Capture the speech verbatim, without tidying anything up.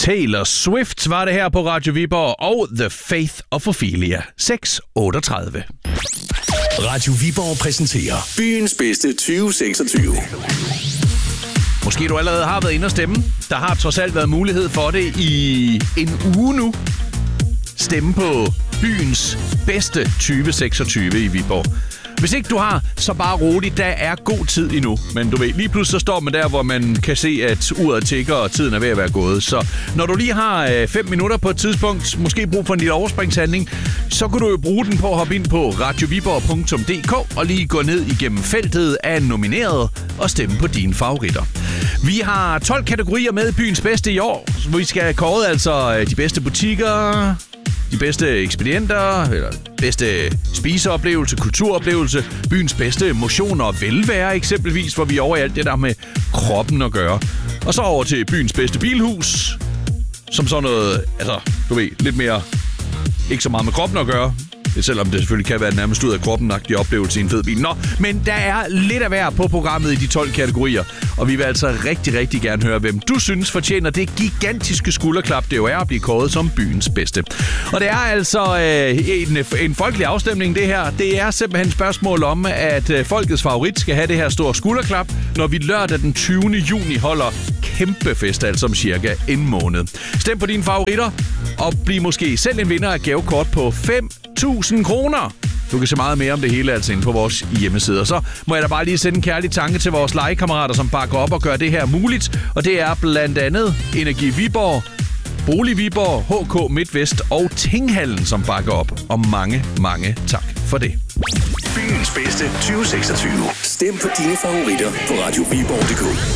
Taylor Swift var det her på Radio Viborg, og The Faith of Ophelia. seks otteogtredive. Radio Viborg præsenterer byens bedste tyve seksogtyve. Måske du allerede har været inde og stemme. Der har trods alt været mulighed for det i en uge nu. Stemme på byens bedste tyve seksogtyve i Viborg. Hvis ikke du har, så bare roligt, der er god tid endnu. Men du ved, lige pludselig så står man der, hvor man kan se, at uret tikker, og tiden er ved at være gået. Så når du lige har fem minutter på et tidspunkt, måske brug for en lille overspringshandling, så kan du jo bruge den på at hoppe ind på radioviborg punktum d k og lige gå ned igennem feltet af nomineret og stemme på dine favoritter. Vi har tolv kategorier med byens bedste i år. Vi skal kåre altså de bedste butikker, de bedste ekspedienter, eller bedste spiseoplevelse, kulturoplevelse, byens bedste motion og velvære eksempelvis, hvor vi over alt det der med kroppen at gøre. Og så over til byens bedste bilhus, som sådan noget, altså, du ved, lidt mere, ikke så meget med kroppen at gøre, selvom det selvfølgelig kan være nærmest ud af kroppen-agtig oplevelse i en fed bil. Nå, men der er lidt af hver på programmet i de tolv kategorier, og vi vil altså rigtig, rigtig gerne høre, hvem du synes fortjener det gigantiske skulderklap, det jo er at blive kåret som byens bedste. Og det er altså øh, en, en folkelig afstemning, det her. Det er simpelthen et spørgsmål om, at øh, folkets favorit skal have det her store skulderklap, når vi lørdag den tyvende juni holder kæmpe fest, altså om cirka en måned. Stem på dine favoritter, og bliv måske selv en vinder af gavekort på fem tusind kroner. Du kan se meget mere om det hele altså inde på vores hjemmeside. Og så må jeg da bare lige sende en kærlig tanke til vores legekammerater, som bakker op og gør det her muligt. Og det er blandt andet Energi Viborg, Bolig Viborg, H K MidtVest og Tinghallen, som bakker op. Og mange, mange tak for det. Byens bedste tyve seksogtyve. Stem på dine favoritter på radioviborg punktum d k.